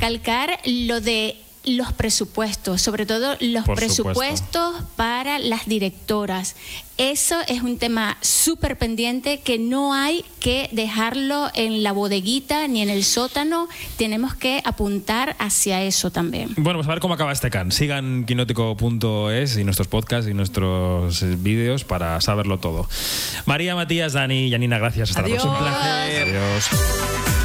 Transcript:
recalcar lo de los presupuestos, sobre todo los presupuestos para las directoras. Eso es un tema súper pendiente que no hay que dejarlo en la bodeguita ni en el sótano. Tenemos que apuntar hacia eso también. Bueno, pues a ver cómo acaba este can. Sigan quinótico.es y nuestros podcasts y nuestros vídeos para saberlo todo. María, Matías, Dani y Janina, gracias. Hasta la próxima. Un placer. Adiós.